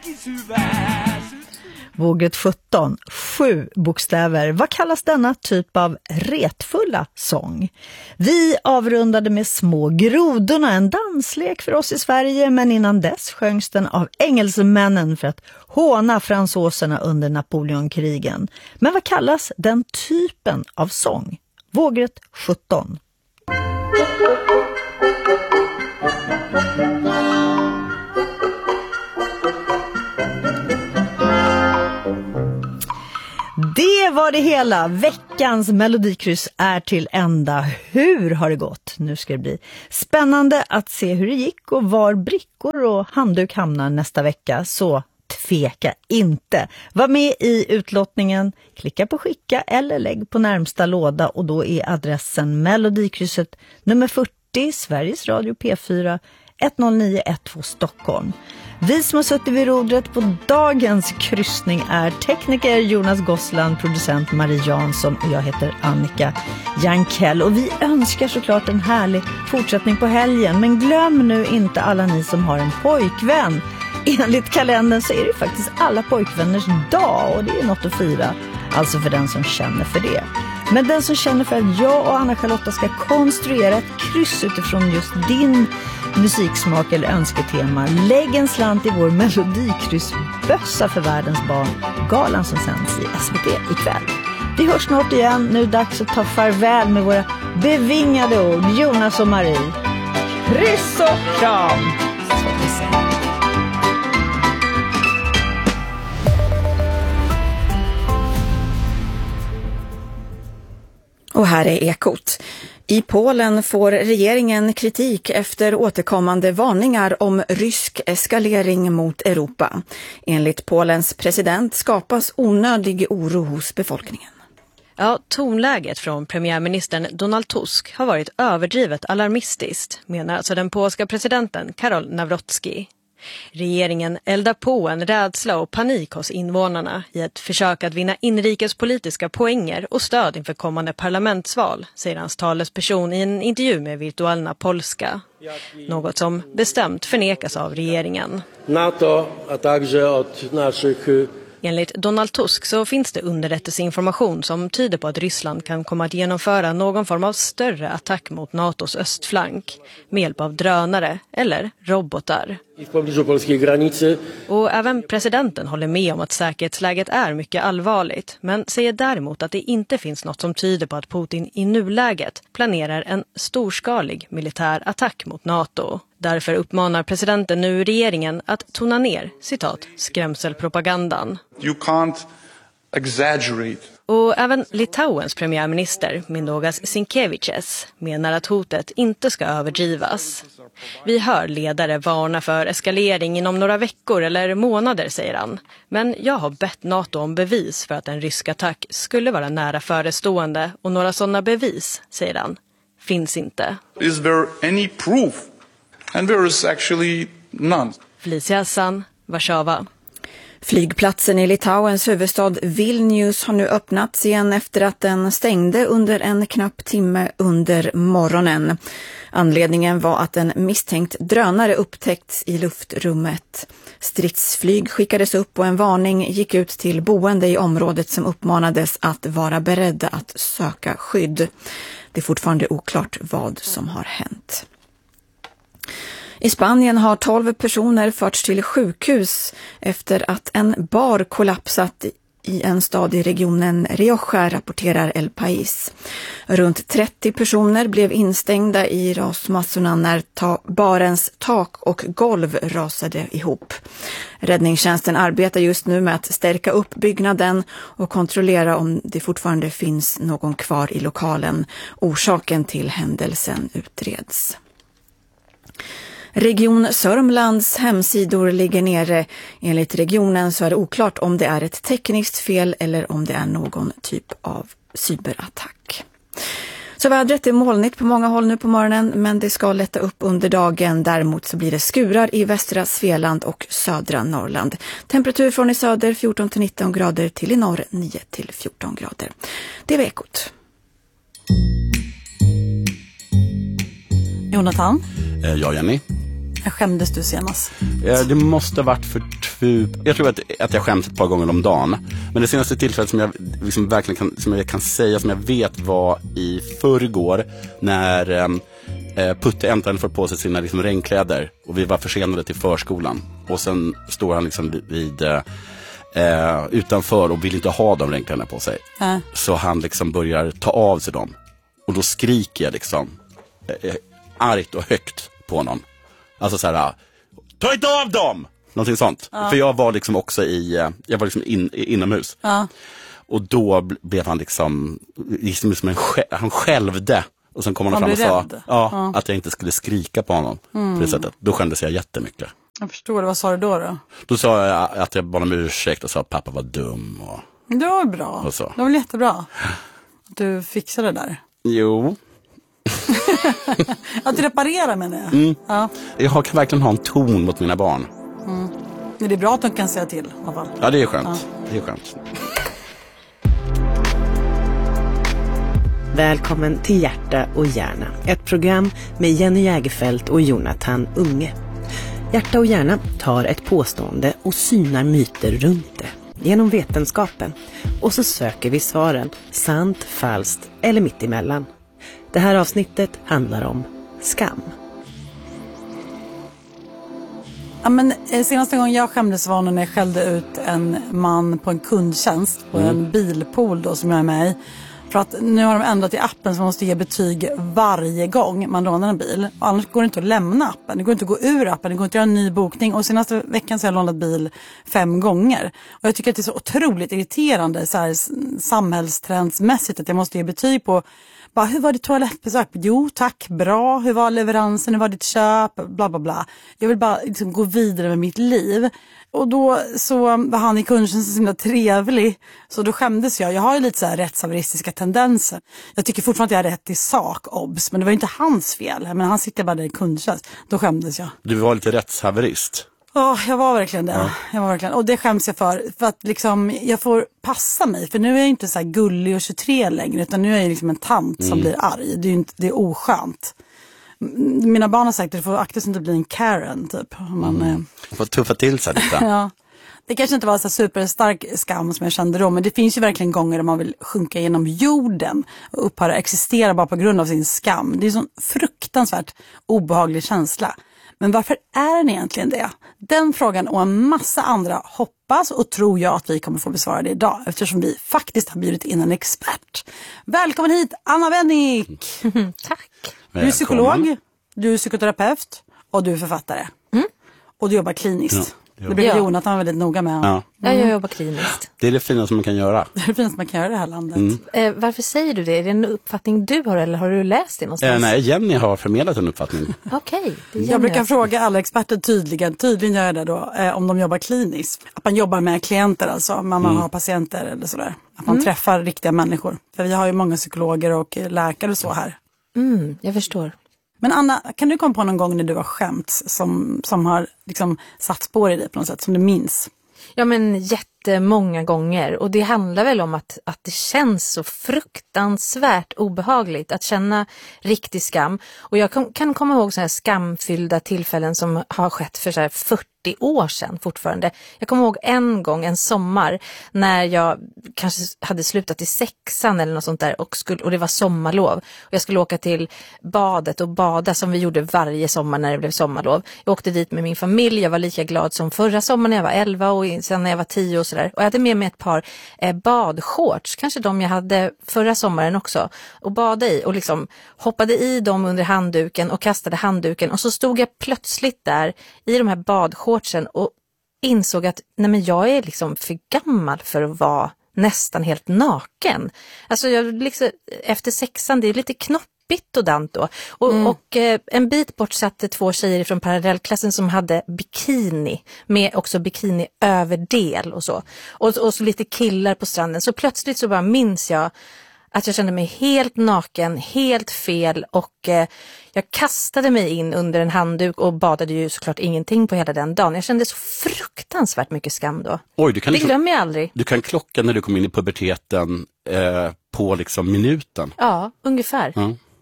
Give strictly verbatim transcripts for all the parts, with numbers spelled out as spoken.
Vågrätt sjutton, sju bokstäver. Vad kallas denna typ av retfulla sång? Vi avrundade med Små grodorna, en danslek för oss i Sverige, men innan dess sjöngs den av engelsmännen för att håna fransoserna under Napoleonkrigen. Men vad kallas den typen av sång? Vågrätt sjutton. Det var det hela. Veckans melodikryss är till ända. Hur har det gått? Nu ska det bli spännande att se hur det gick och var brickor och handduk hamnar nästa vecka. Så tveka inte. Var med i utlottningen, klicka på skicka eller lägg på närmsta låda och då är adressen melodikrysset nummer fyrtio, Sveriges Radio P fyra, ett noll nio ett två Stockholm. Vi som har suttit vid rodret på dagens kryssning är tekniker Jonas Gossland, producent Marie Jansson och jag heter Annika Jankell. Och vi önskar såklart en härlig fortsättning på helgen. Men glöm nu inte alla ni som har en pojkvän. Enligt kalendern så är det faktiskt alla pojkvänners dag och det är något att fira. Alltså för den som känner för det. Men den som känner för att jag och Anna-Charlotta ska konstruera ett kryss utifrån just din musiksmak eller önsketema, lägg en slant i vår melodikryssbössa för världens barn, galan som sänds i S V T ikväll. Vi hörs snart igen, nu är det dags att ta farväl med våra bevingade ord. Jonas och Marie, kryss och kram! Så vi säger. Och här är Ekot. I Polen får regeringen kritik efter återkommande varningar om rysk eskalering mot Europa. Enligt Polens president skapas onödig oro hos befolkningen. Ja, tonläget från premiärministern Donald Tusk har varit överdrivet alarmistiskt, menar alltså den polska presidenten Karol Nawrocki. Regeringen eldar på en rädsla och panik hos invånarna i ett försök att vinna inrikespolitiska poänger och stöd inför kommande parlamentsval, säger hans talesperson i en intervju med Wirtualna Polska. Något som bestämt förnekas av regeringen. NATO, a także od naszych... Enligt Donald Tusk så finns det underrättelseinformation som tyder på att Ryssland kan komma att genomföra någon form av större attack mot NATOs östflank med hjälp av drönare eller robotar. Och även presidenten håller med om att säkerhetsläget är mycket allvarligt, men säger däremot att det inte finns något som tyder på att Putin i nuläget planerar en storskalig militär attack mot NATO. Därför uppmanar presidenten nu regeringen att tona ner, citat, skrämselpropagandan. You can't exaggerate. Och även Litauens premiärminister, Mindaugas Sinkevičius, menar att hotet inte ska överdrivas. Vi hör ledare varna för eskalering inom några veckor eller månader, säger han. Men jag har bett NATO om bevis för att en rysk attack skulle vara nära förestående och några sådana bevis, säger han, finns inte. Is there any proof? And there is actually none. Felicia Hassan, Warszawa. Flygplatsen i Litauens huvudstad Vilnius har nu öppnats igen efter att den stängde under en knapp timme under morgonen. Anledningen var att en misstänkt drönare upptäckts i luftrummet. Stridsflyg skickades upp och en varning gick ut till boende i området som uppmanades att vara beredda att söka skydd. Det är fortfarande oklart vad som har hänt. I Spanien har tolv personer förts till sjukhus efter att en bar kollapsat i en stad i regionen Rioja, rapporterar El País. Runt trettio personer blev instängda i rasmassorna när ta- barens tak och golv rasade ihop. Räddningstjänsten arbetar just nu med att stärka upp byggnaden och kontrollera om det fortfarande finns någon kvar i lokalen. Orsaken till händelsen utreds. Region Sörmlands hemsidor ligger nere. Enligt regionen så är det oklart om det är ett tekniskt fel eller om det är någon typ av cyberattack. Så vädret är molnigt på många håll nu på morgonen, men det ska lätta upp under dagen. Däremot så blir det skurar i västra Svealand och södra Norrland. Temperatur från i söder fjorton till nitton grader, till i norr nio till fjorton grader. Det var Ekot. Jonathan? Ja, Jenny. När skämdes du senast? Det måste ha varit för två... Jag tror att, att jag skäms ett par gånger om dagen. Men det senaste tillfället som jag liksom verkligen kan, som jag kan säga, som jag vet var i förrgår när eh, Putte äntligen får på sig sina liksom, regnkläder och vi var försenade till förskolan. Och sen står han liksom vid... Eh, utanför och vill inte ha de regnkläderna på sig. Äh. Så han liksom börjar ta av sig dem. Och då skriker jag liksom eh, argt och högt på honom. Alltså så här, ta inte av dem! Någonting sånt. Ja. För jag var liksom också i, jag var liksom in, inomhus. Ja. Och då blev han liksom, liksom som en, han skälvde. Och sen kom han, han fram och sa ja, ja. att jag inte skulle skrika på honom mm. på det sättet. Då skämdes jag jättemycket. Jag förstår det. Vad sa du då då? Då sa jag att jag bad om ursäkt och sa att pappa var dum. Och, det var bra. Och så. Det var jättebra. Att du fixade det där. Jo. Att reparera menar jag. Mm. Ja. Jag kan verkligen ha en ton mot mina barn. Mm. Men det är bra att de kan säga till i alla fall. Ja, det är skönt. Ja. Det är skönt. Välkommen till Hjärta och hjärna. Ett program med Jenny Jägerfeld och Jonathan Unge. Hjärta och hjärna tar ett påstående och synar myter runt det genom vetenskapen. Och så söker vi svaren, sant, falskt eller mittemellan. Det här avsnittet handlar om skam. Ja, men senaste gången jag skämdes var när jag skällde ut en man på en kundtjänst på mm. en bilpool då, som jag är med i. För att nu har de ändrat i appen så man måste ge betyg varje gång man lånar en bil. Och annars går det inte att lämna appen. Det går inte att gå ur appen. Det går inte att göra en ny bokning. Och senaste veckan så har jag lånat bil fem gånger. Och jag tycker att det är så otroligt irriterande så här, samhällstrendsmässigt att jag måste ge betyg på bara, hur var ditt toalettbesök? Jo, tack, bra. Hur var leveransen? Hur var ditt köp? Bla, bla, bla. Jag vill bara liksom, gå vidare med mitt liv. Och då så var han i kundtjänsten så himla trevlig. Så då skämdes jag. Jag har ju lite så här rättshaveristiska tendenser. Jag tycker fortfarande att jag har rätt i sak, obs. Men det var ju inte hans fel. Men han sitter bara där i kundtjänst. Då skämdes jag. Du var lite rättshaverist. Ja, oh, jag var verkligen det. Ja. Jag var verkligen. Och det skäms jag för. För att liksom, jag får passa mig. För nu är jag inte så här gullig och tjugotre längre. Utan nu är jag liksom en tant som mm. blir arg. Det är ju inte, det är oskönt. Mina barn har sagt att det får akta sig inte bli en Karen typ. Man mm. får tuffa till sig lite. Ja. Det kanske inte var så superstark skam som jag kände då. Men det finns ju verkligen gånger där man vill sjunka genom jorden. Och upphöra existera bara på grund av sin skam. Det är en sån fruktansvärt obehaglig känsla. Men varför är den egentligen det? Den frågan och en massa andra hoppas och tror jag att vi kommer få besvara det idag. Eftersom vi faktiskt har bjudit in en expert. Välkommen hit, Anna Wennick! Mm, tack! Du är psykolog, du är psykoterapeut och du är författare. Mm. Och du jobbar kliniskt. Ja, det brukar ja. Jonathan vara väldigt noga med. Ja. Mm. Jag jobbar kliniskt. Det är det finaste man kan göra. Det är det finaste man kan göra i det här landet. Mm. Eh, varför säger du det? Är det en uppfattning du har eller har du läst det någonstans? Eh, nej, Jenny har förmedlat en uppfattning. Okej. Okay, jag brukar fråga alla experter tydligen, tydligen gör jag det då, eh, om de jobbar kliniskt. Att man jobbar med klienter alltså, om man mm. har patienter eller sådär. Att man mm. träffar riktiga människor. För vi har ju många psykologer och läkare och så här. Mm, jag förstår. Men Anna, kan du komma på någon gång när du har skämt som, som har liksom satt spår i dig på något sätt, som du minns? Ja, men jättemånga gånger. Och det handlar väl om att, att det känns så fruktansvärt obehagligt att känna riktig skam. Och jag kan, kan komma ihåg sådana här skamfyllda tillfällen som har skett för så här fyrtio år sedan fortfarande. Jag kommer ihåg en gång, en sommar, när jag kanske hade slutat i sexan eller något sånt där och, skulle, och det var sommarlov. Och jag skulle åka till badet och bada som vi gjorde varje sommar när det blev sommarlov. Jag åkte dit med min familj, jag var lika glad som förra sommaren när jag var elva och sen när jag var tio och sådär. Och jag hade med mig ett par eh, badshorts, kanske de jag hade förra sommaren också, och bada i och liksom hoppade i dem under handduken och kastade handduken och så stod jag plötsligt där i de här badshortsen och insåg att nej men jag är liksom för gammal för att vara nästan helt naken. Alltså jag liksom, efter sexan, det är lite knoppigt och dant då. Och, mm. och eh, en bit bort satt två tjejer från parallellklassen som hade bikini med också bikini överdel och så. Och, och så lite killar på stranden. Så plötsligt så bara minns jag att jag kände mig helt naken, helt fel och eh, jag kastade mig in under en handduk och badade ju såklart ingenting på hela den dagen. Jag kände så fruktansvärt mycket skam då. Oj, du kan det glömmer jag aldrig. Du kan klocka när du kom in i puberteten eh, på liksom minuten. Ja, ungefär. Ja.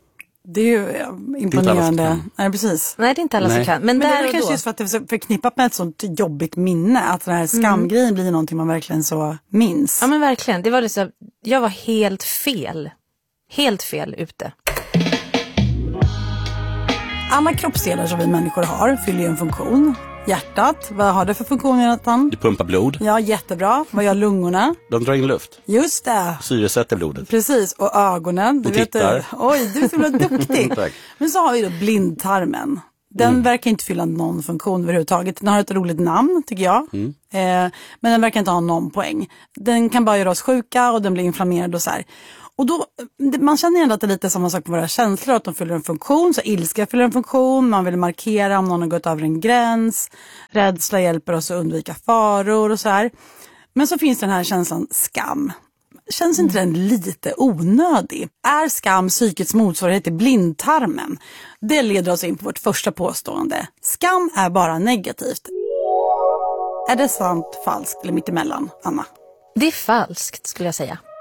Det är ju imponerande. Nej, precis. Nej, det är inte alla som kan. Men, Men där det är och kanske då. just för att det är förknippat med ett sånt jobbigt minne. Att den här skamgrejen blir någonting man verkligen så minns. Ja men verkligen, det var det så, jag var helt fel. Helt fel ute. Alla kroppsdelar som vi människor har fyller ju en funktion. Hjärtat, vad har det för funktion, Jonathan? Det pumpar blod. Ja, jättebra. Vad gör lungorna? De drar in luft. Just det. Syresätter blodet. Precis, och ögonen. Du Och vet, tittar. oj, du är så himla duktig. Tack. Men så har vi då blindtarmen. Den Mm. verkar inte fylla någon funktion överhuvudtaget. Den har ett roligt namn, tycker jag. Mm. Eh, men den verkar inte ha någon poäng. Den kan bara göra oss sjuka och den blir inflammerad och så här. Och då, man känner ändå att det är lite samma sak med våra känslor, att de fyller en funktion. Så ilska fyller en funktion, man vill markera om någon har gått över en gräns. Rädsla hjälper oss att undvika faror och så här. Men så finns den här känslan skam. Känns inte den lite onödig? Är skam psykets motsvarighet till blindtarmen? Det leder oss in på vårt första påstående. Skam är bara negativt. Är det sant, falskt eller mittemellan, Anna? Det är falskt skulle jag säga.